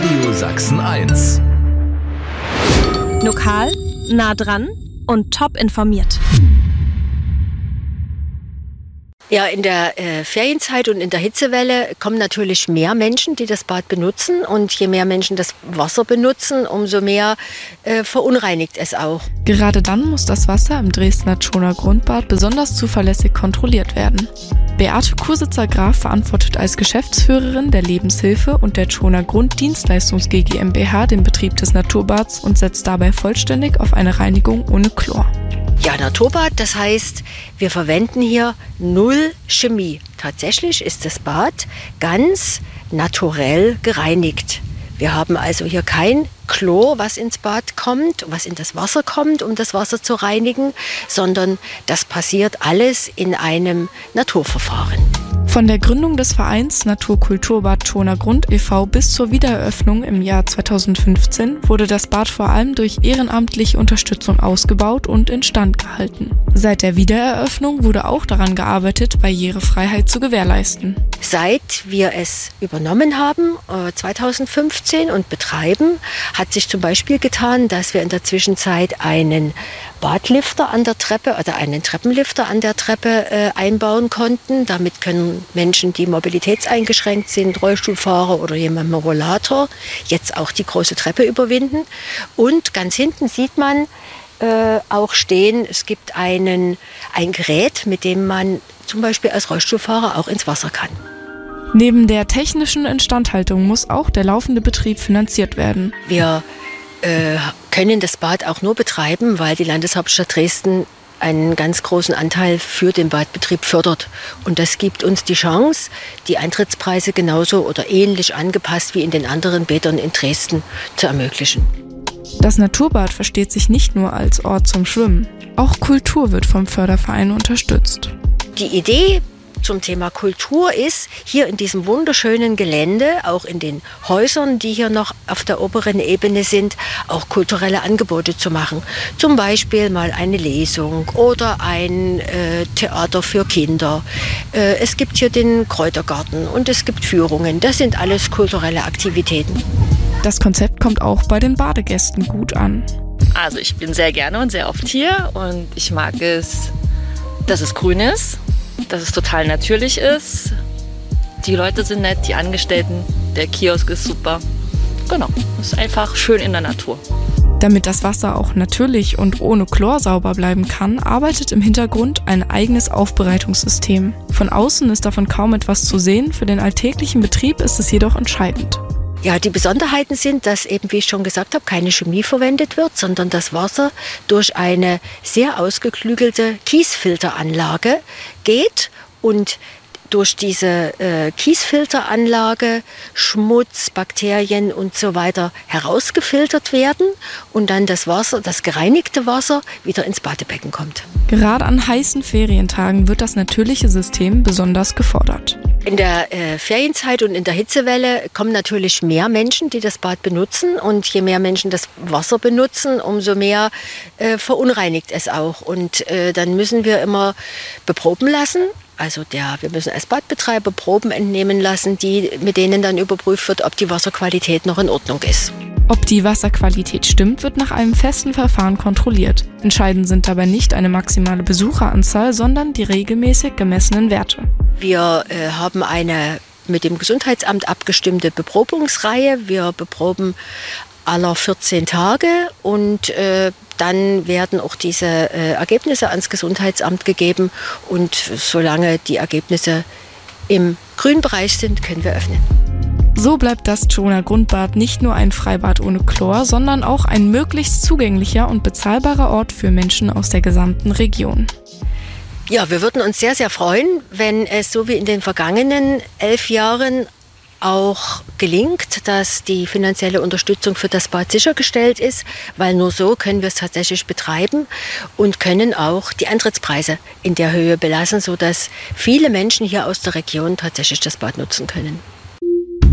Radio Sachsen 1. Lokal, nah dran und top informiert. Ja, in der Ferienzeit und in der Hitzewelle kommen natürlich mehr Menschen, die das Bad benutzen. Und je mehr Menschen das Wasser benutzen, umso mehr verunreinigt es auch. Gerade dann muss das Wasser im Dresdner Tschoner Grundbad besonders zuverlässig kontrolliert werden. Beate Kursitzer-Graf verantwortet als Geschäftsführerin der Lebenshilfe und der Tschoner Grunddienstleistungs GmbH den Betrieb des Naturbads und setzt dabei vollständig auf eine Reinigung ohne Chlor. Ja, Naturbad, das heißt, wir verwenden hier 0 Chemie. Tatsächlich ist das Bad ganz naturell gereinigt. Wir haben also hier kein Chlor, was ins Bad kommt, was in das Wasser kommt, um das Wasser zu reinigen, sondern das passiert alles in einem Naturverfahren. Von der Gründung des Vereins Naturkulturbad Tschoner Grund e.V. bis zur Wiedereröffnung im Jahr 2015 wurde das Bad vor allem durch ehrenamtliche Unterstützung ausgebaut und instand gehalten. Seit der Wiedereröffnung wurde auch daran gearbeitet, Barrierefreiheit zu gewährleisten. Seit wir es übernommen haben, 2015, und betreiben, hat sich zum Beispiel getan, dass wir in der Zwischenzeit einen Badlifter an der Treppe oder einen Treppenlifter an der Treppe einbauen konnten. Damit können Menschen, die mobilitätseingeschränkt sind, Rollstuhlfahrer oder jemand mit Rollator, jetzt auch die große Treppe überwinden. Und ganz hinten sieht man auch stehen, es gibt ein Gerät, mit dem man zum Beispiel als Rollstuhlfahrer auch ins Wasser kann. Neben der technischen Instandhaltung muss auch der laufende Betrieb finanziert werden. Wir können das Bad auch nur betreiben, weil die Landeshauptstadt Dresden einen ganz großen Anteil für den Badbetrieb fördert. Und das gibt uns die Chance, die Eintrittspreise genauso oder ähnlich angepasst wie in den anderen Bädern in Dresden zu ermöglichen. Das Naturbad versteht sich nicht nur als Ort zum Schwimmen. Auch Kultur wird vom Förderverein unterstützt. Die Idee zum Thema Kultur ist, hier in diesem wunderschönen Gelände, auch in den Häusern, die hier noch auf der oberen Ebene sind, auch kulturelle Angebote zu machen. Zum Beispiel mal eine Lesung oder ein Theater für Kinder. Es gibt hier den Kräutergarten und es gibt Führungen. Das sind alles kulturelle Aktivitäten. Das Konzept kommt auch bei den Badegästen gut an. Also ich bin sehr gerne und sehr oft hier und ich mag es, dass es grün ist, dass es total natürlich ist. Die Leute sind nett, die Angestellten, der Kiosk ist super. Genau, es ist einfach schön in der Natur. Damit das Wasser auch natürlich und ohne Chlor sauber bleiben kann, arbeitet im Hintergrund ein eigenes Aufbereitungssystem. Von außen ist davon kaum etwas zu sehen, für den alltäglichen Betrieb ist es jedoch entscheidend. Ja, die Besonderheiten sind, dass eben, wie ich schon gesagt habe, keine Chemie verwendet wird, sondern das Wasser durch eine sehr ausgeklügelte Kiesfilteranlage geht und durch diese Kiesfilteranlage Schmutz, Bakterien und so weiter herausgefiltert werden und dann das Wasser, das gereinigte Wasser, wieder ins Badebecken kommt. Gerade an heißen Ferientagen wird das natürliche System besonders gefordert. In der Ferienzeit und in der Hitzewelle kommen natürlich mehr Menschen, die das Bad benutzen. Und je mehr Menschen das Wasser benutzen, umso mehr verunreinigt es auch. Und dann müssen wir immer beproben lassen. Also wir müssen als Badbetreiber Proben entnehmen lassen, mit denen dann überprüft wird, ob die Wasserqualität noch in Ordnung ist. Ob die Wasserqualität stimmt, wird nach einem festen Verfahren kontrolliert. Entscheidend sind dabei nicht eine maximale Besucheranzahl, sondern die regelmäßig gemessenen Werte. Wir haben eine mit dem Gesundheitsamt abgestimmte Beprobungsreihe. Wir beproben alle 14 Tage und dann werden auch diese Ergebnisse ans Gesundheitsamt gegeben. Und solange die Ergebnisse im grünen Bereich sind, können wir öffnen. So bleibt das Tschoner Grundbad nicht nur ein Freibad ohne Chlor, sondern auch ein möglichst zugänglicher und bezahlbarer Ort für Menschen aus der gesamten Region. Ja, wir würden uns sehr, sehr freuen, wenn es so wie in den vergangenen 11 Jahren auch gelingt, dass die finanzielle Unterstützung für das Bad sichergestellt ist, weil nur so können wir es tatsächlich betreiben und können auch die Eintrittspreise in der Höhe belassen, sodass viele Menschen hier aus der Region tatsächlich das Bad nutzen können.